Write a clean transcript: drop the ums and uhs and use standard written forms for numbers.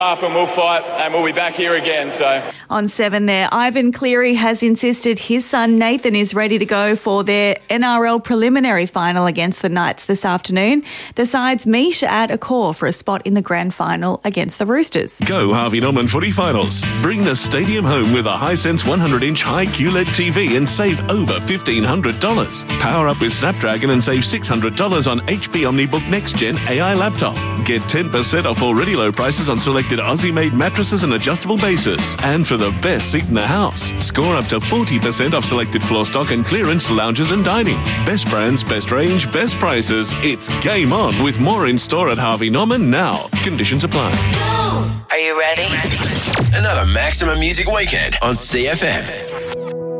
And we'll fight and we'll be back here again. So On 7 there, Ivan Cleary has insisted his son Nathan is ready to go for their NRL preliminary final against the Knights this afternoon. The sides meet at Accor for a spot in the grand final against the Roosters. Go Harvey Norman footy finals. Bring the stadium home with a Hisense 100-inch high QLED TV and save over $1,500. Power up with Snapdragon and save $600 on HP OmniBook Next Gen AI laptop. Get 10% off already low prices on selected Aussie-made mattresses and adjustable bases. And for the best seat in the house, score up to 40% off selected floor stock and clearance lounges and dining. Best brands, best range, best prices. It's game on with more in store at Harvey Norman now. Conditions apply. Are you ready? Another Maximum Music Weekend on CFM.